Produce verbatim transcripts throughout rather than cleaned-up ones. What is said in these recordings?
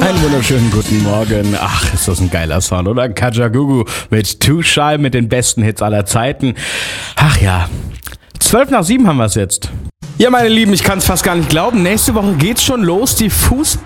Einen wunderschönen guten Morgen. Ach, ist das ein geiler Sound, oder? Kajagoogoo mit Too Shy mit den besten Hits aller Zeiten. Ach ja, zwölf nach sieben haben wir es jetzt. Ja, meine Lieben, ich kann es fast gar nicht glauben. Nächste Woche geht's schon los. Die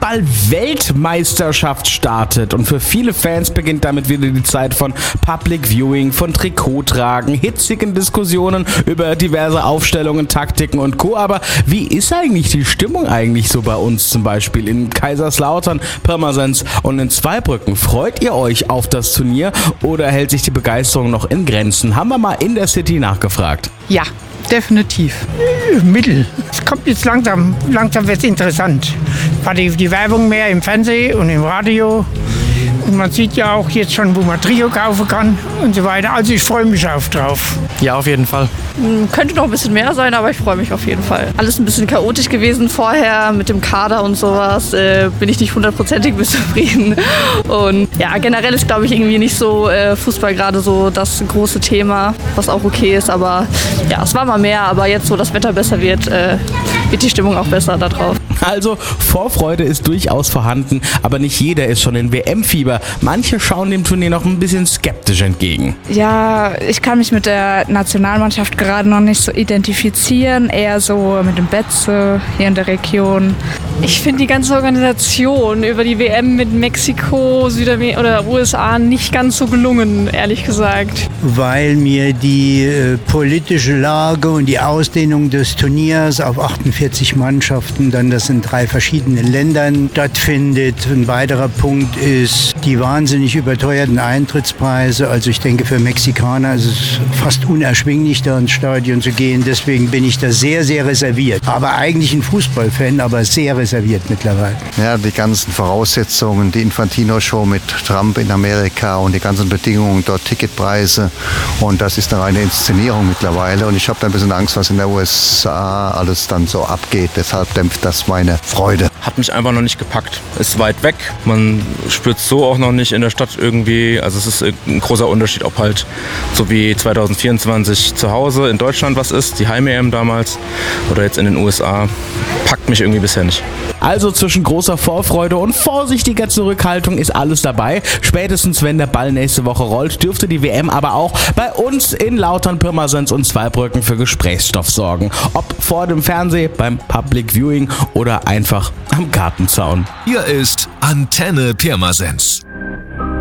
Fußball-Weltmeisterschaft startet. Und für viele Fans beginnt damit wieder die Zeit von Public Viewing, von Trikottragen, hitzigen Diskussionen über diverse Aufstellungen, Taktiken und Co. Aber wie ist eigentlich die Stimmung eigentlich so bei uns zum Beispiel in Kaiserslautern, Pirmasens und in Zweibrücken? Freut ihr euch auf das Turnier oder hält sich die Begeisterung noch in Grenzen? Haben wir mal in der City nachgefragt. Ja, definitiv. Mittel. Es kommt jetzt langsam, langsam wird es interessant. War die, die Werbung mehr im Fernsehen und im Radio. Und man sieht ja auch jetzt schon, wo man Trio kaufen kann und so weiter. Also ich freue mich auch drauf. Ja, auf jeden Fall. Könnte noch ein bisschen mehr sein, aber ich freue mich auf jeden Fall. Alles ein bisschen chaotisch gewesen vorher mit dem Kader und sowas. Äh, bin ich nicht hundertprozentig bis zufrieden. Und ja, generell ist, glaube ich, irgendwie nicht so äh, Fußball gerade so das große Thema, was auch okay ist. Aber ja, es war mal mehr. Aber jetzt, wo das Wetter besser wird, äh, wird die Stimmung auch besser da drauf. Also Vorfreude ist durchaus vorhanden, aber nicht jeder ist schon in W M-Fieber. Manche schauen dem Turnier noch ein bisschen skeptisch entgegen. Ja, ich kann mich mit der Nationalmannschaft gerade noch nicht so identifizieren, eher so mit dem Betze hier in der Region. Ich finde die ganze Organisation über die W M mit Mexiko, Südamerika oder U S A nicht ganz so gelungen, ehrlich gesagt. Weil mir die äh, politische Lage und die Ausdehnung des Turniers auf achtundvierzig Mannschaften, dann das in drei verschiedenen Ländern stattfindet. Ein weiterer Punkt ist die wahnsinnig überteuerten Eintrittspreise. Also ich denke, für Mexikaner ist es fast unerschwinglich, da ins Stadion zu gehen. Deswegen bin ich da sehr, sehr reserviert. Aber eigentlich ein Fußballfan, aber sehr reserviert mittlerweile. Ja, die ganzen Voraussetzungen, die Infantino-Show mit Trump in Amerika und die ganzen Bedingungen dort, Ticketpreise. Und das ist eine reine Inszenierung mittlerweile. Und ich habe da ein bisschen Angst, was in der U S A alles dann so abgeht. Deshalb dämpft das meine Freude. Hat mich einfach noch nicht gepackt. Ist weit weg. Man spürt es so auch noch nicht in der Stadt irgendwie. Also es ist ein großer Unterschied, ob halt so wie zwanzig vierundzwanzig zu Hause in Deutschland was ist, die Heim-E M damals, oder jetzt in den U S A. Packt mich irgendwie bisher nicht. Also zwischen großer Vorfreude und vorsichtiger Zurückhaltung ist alles dabei. Spätestens wenn der Ball nächste Woche rollt, dürfte die W M aber auch bei uns in Lautern, Pirmasens und Zweibrücken für Gesprächsstoff sorgen. Ob vor dem Fernseh, beim Public Viewing oder einfach am Gartenzaun. Hier ist Antenne Pirmasens.